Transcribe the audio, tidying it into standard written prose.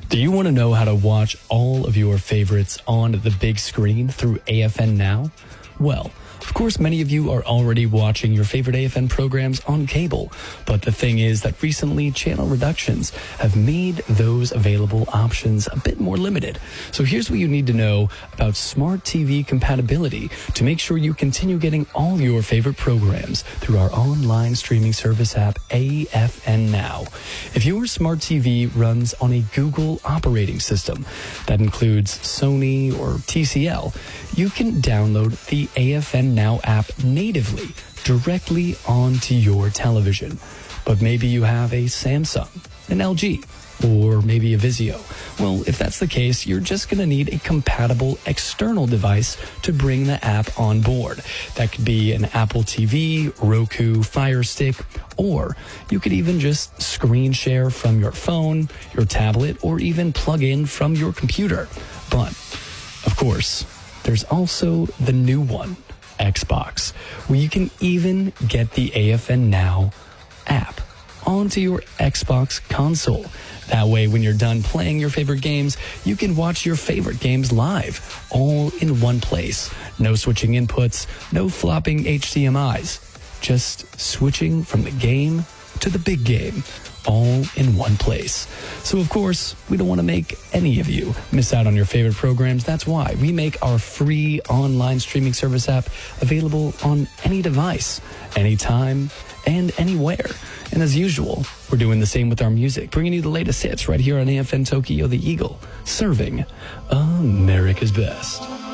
Do you want to know how to watch all of your favorites on the big screen through AFN Now? Well, of course, many of you are already watching your favorite AFN programs on cable, but the thing is that recently channel reductions have made those available options a bit more limited. So here's what you need to know about smart TV compatibility to make sure you continue getting all your favorite programs through our online streaming service app, AFN Now. If your smart TV runs on a Google operating system that includes Sony or TCL, you can download the AFN Now app natively directly onto your television. But maybe you have a Samsung, an LG, or maybe a Vizio. Well, if that's the case, you're just going to need a compatible external device to bring the app on board. That could be an Apple TV, Roku, Fire Stick, or you could even just screen share from your phone, your tablet, or even plug in from your computer. But, of course, there's also the new one, Xbox, where you can even get the AFN Now app onto your Xbox console. That way, when you're done playing your favorite games, you can watch your favorite games live, all in one place. No switching inputs, no flopping HDMIs, just switching from the game to the big game, all in one place. So, of course, we don't want to make any of you miss out on your favorite programs. That's why we make our free online streaming service app available on any device, anytime, and anywhere. And as usual, we're doing the same with our music, bringing you the latest hits right here on AFN Tokyo The Eagle, serving America's best.